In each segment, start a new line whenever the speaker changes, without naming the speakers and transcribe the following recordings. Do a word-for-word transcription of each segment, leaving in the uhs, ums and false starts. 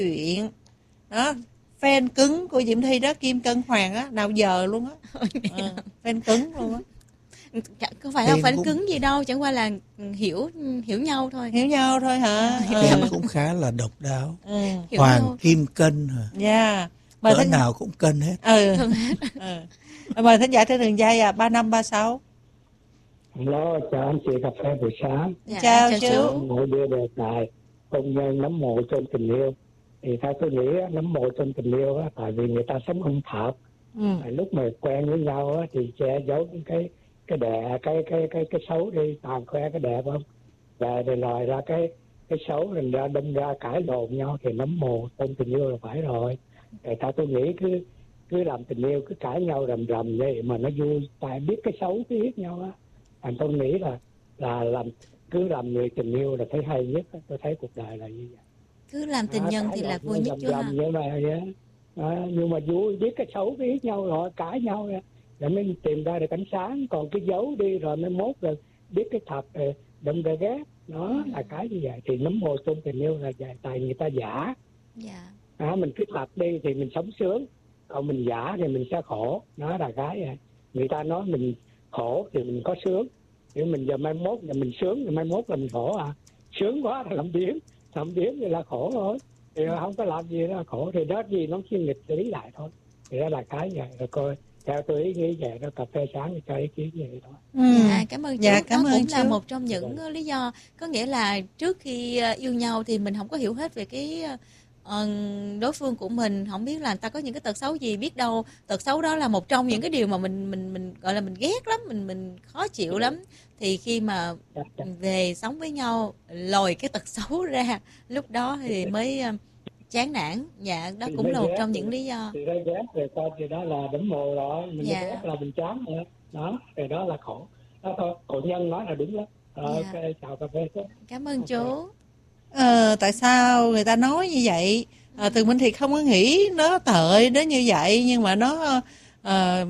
chuyện đó. Fan cứng của Diễm Thi đó, Kim Cân Hoàng á, nào giờ luôn á. À, fan cứng luôn á.
Không phải là fan cũng... cứng gì đâu, chẳng qua là hiểu hiểu nhau thôi.
Hiểu nhau thôi hả?
Tên ừ. cũng khá là độc đáo.
Ừ.
Hoàng nhau. Kim Cân hả?
Dạ.
Yeah. Cỡ thính... nào cũng cân hết.
Ừ. ừ. Mời thính giả trên đường dây à, ba năm ba sáu.
Hello, chào anh chị cà phê buổi sáng.
Dạ, chào, chào chú.
Ngồi đưa đề tài công nhân nấm mộ trong tình yêu. Thì theo tôi nghĩ nấm mộ trong tình yêu á, tại vì người ta sống âm thầm. Ừ. Lúc mà quen với nhau á, thì che giấu cái cái đẹp, cái cái cái cái xấu đi, toàn khoe cái đẹp không. Và để lòi ra cái cái xấu, rồi ra đâm ra cãi lộn nhau thì nấm mộ trong tình yêu là phải rồi. Tại sao tôi nghĩ cứ cứ làm tình yêu cứ cãi nhau rầm rầm vậy mà nó vui, tại biết cái xấu cứ biết nhau á. Anh tôi nghĩ là là làm cứ làm người tình yêu là thấy hay nhất. Tôi thấy cuộc đời là như vậy.
Cứ làm tình à, nhân thì là vui nhất chứ ha.
Nhưng mà, à, nhưng mà vui biết cái xấu biết nhau rồi cãi nhau rồi để mới tìm ra được ánh sáng. Còn cái giấu đi rồi mới mốt rồi biết cái thật rồi đâm ra ghét. Nó ừ. là cái như vậy. Thì nấm mồ trong tình yêu là vậy. Tại người ta giả.
Dạ.
À, mình cứ thật đi thì mình sống sướng. Còn mình giả thì mình sẽ khổ. Nó là cái vậy. Người ta nói mình khổ thì mình có sướng. Nếu mình giờ mai mốt là mình sướng thì mai mốt là mình khổ à. Sướng quá là làm biếng. Làm biếng thì là khổ thôi. Thì không có làm gì đó là khổ. Thì đó gì nó chuyên nghịch xử lý lại thôi. Thì đó là cái vậy. Rồi coi theo tôi ý nghĩ vậy đó, cà phê sáng thì cho ý kiến vậy thôi.
Ừ. Dạ, cảm ơn chú.
Dạ, cảm
đó
ơn
cũng
chú.
Là một trong những dạ. lý do. Có nghĩa là trước khi yêu nhau thì mình không có hiểu hết về cái uh, đối phương của mình, không biết là người ta có những cái tật xấu gì, biết đâu tật xấu đó là một trong những cái điều mà mình mình mình gọi là mình ghét lắm, mình mình khó chịu lắm. Thì khi mà về sống với nhau, lòi cái tật xấu ra, lúc đó thì mới uh, chán nản. Dạ, đó thì cũng là một trong những lý do.
Thì đó ghét rồi coi thì đó là đấm mồ rồi, mình dạ. ghét là mình chán nữa. Đó, thì đó là khổ. Đó thôi, cổ nhân nói là đúng lắm. Rồi, dạ. Ok, chào cà phê.
Cảm ơn okay. chú.
Ờ, tại sao người ta nói như vậy? À, Tường Minh thì không có nghĩ nó tệ đến như vậy, nhưng mà nó à,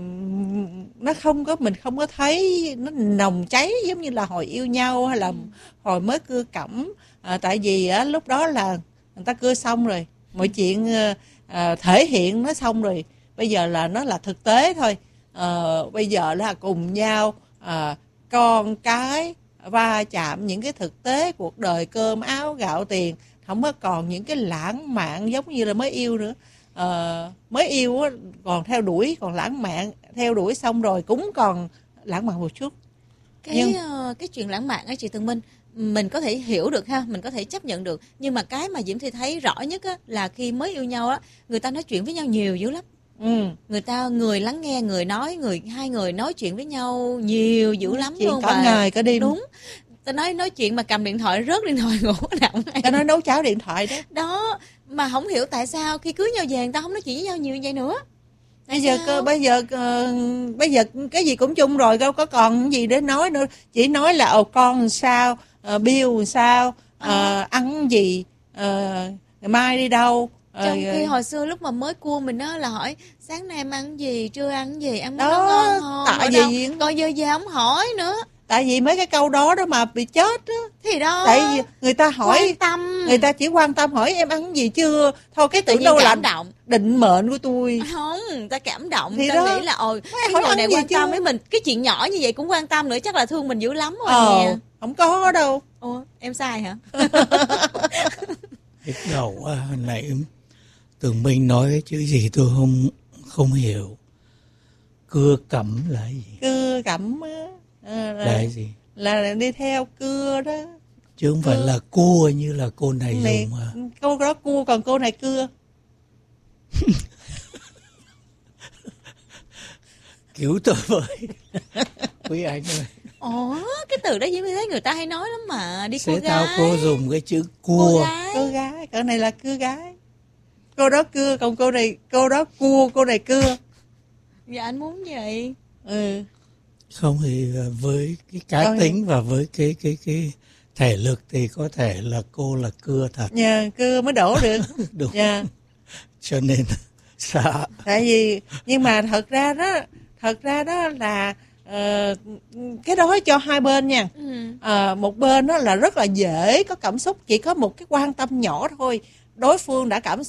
nó không có, mình không có thấy nó nồng cháy giống như là hồi yêu nhau hay là ừ. hồi mới cưa cẩm. À, tại vì á, lúc đó là người ta cưa xong rồi, mọi chuyện à, thể hiện nó xong rồi, bây giờ là nó là thực tế thôi. À, bây giờ là cùng nhau à, con cái va chạm những cái thực tế cuộc đời, cơm áo gạo tiền, không có còn những cái lãng mạn giống như là mới yêu nữa. À, mới yêu còn theo đuổi, còn lãng mạn theo đuổi xong rồi cũng còn lãng mạn một chút.
Cái nhưng... uh, cái chuyện lãng mạn á chị Tường Minh, mình có thể hiểu được ha, mình có thể chấp nhận được, nhưng mà cái mà Diễm Thi thấy rõ nhất á là khi mới yêu nhau á, người ta nói chuyện với nhau nhiều dữ lắm. Ừ. Người ta người lắng nghe, người nói, người hai người nói chuyện với nhau nhiều dữ lắm
chuyện
luôn,
cả và ngày cả đêm.
Đúng. Ta nói nói chuyện mà cầm điện thoại, rớt điện thoại ngủ nặng.
Ta nói nấu cháo điện thoại đó.
Đó, mà không hiểu tại sao khi cưới nhau về người ta không nói chuyện với nhau nhiều như vậy nữa. Tại
bây giờ cơ, bây giờ uh, bây giờ cái gì cũng chung rồi, đâu có còn gì để nói nữa, chỉ nói là ồ con sao, uh, Bill sao, uh, à. ăn gì, uh, mai đi đâu.
Trong uh, khi hồi xưa lúc mà mới cua mình đó là hỏi sáng nay em ăn gì, trưa ăn gì, ăn
đó,
món đó ngon không,
tại vì
coi giờ giờ không hỏi nữa.
Tại vì mấy cái câu đó đó mà bị chết đó.
Thì đó.
Tại vì người ta hỏi,
quan tâm.
Người ta chỉ quan tâm hỏi em ăn gì chưa. Thôi cái tưởng đâu là
động.
định mệnh của tôi.
Không, người ta cảm động.
Thì
ta
đó,
nghĩ là ôi cái người này quan tâm với mình. Cái chuyện nhỏ như vậy cũng quan tâm nữa, chắc là thương mình dữ lắm rồi
ờ,
nè.
Không có đâu.
Ủa, em sai hả?
Lúc đầu à, hồi nãy Tường Minh nói cái chữ gì tôi không không hiểu. Cưa cẩm là gì?
Cưa cẩm á. À,
là, là gì?
Là đi theo cưa đó.
Chứ không cưa. Phải là cua như là cô này, này dùng à.
Cô đó cua còn cô này cưa.
Cứu tôi với quý anh ơi.
Ồ, cái từ đó Diễm thấy người ta hay nói lắm mà. Đi
Sẽ
cô gái.
tao cô dùng cái chữ cua.
Cô gái.
Cô gái, cậu này là cưa gái. Cô đó cưa, còn cô này, cô đó cua, cô này cưa.
Dạ anh muốn vậy.
Ừ.
Không thì với cái cá Còn tính và với cái cái cái thể lực thì có thể là cô là cưa thật.
Dạ, yeah, cưa mới đổ được.
Đúng.
Dạ. Yeah.
Cho nên sợ.
Tại vì nhưng mà thật ra đó, thật ra đó là uh, cái đó cho hai bên nha. Ừ. Uh, một bên đó là rất là dễ có cảm xúc, chỉ có một cái quan tâm nhỏ thôi, đối phương đã cảm